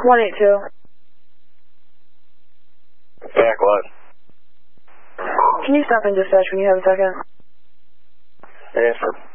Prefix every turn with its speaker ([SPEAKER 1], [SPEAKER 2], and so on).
[SPEAKER 1] 182.
[SPEAKER 2] Back what?
[SPEAKER 1] Can you stop in dispatch when you have a second?
[SPEAKER 2] Yes, sir.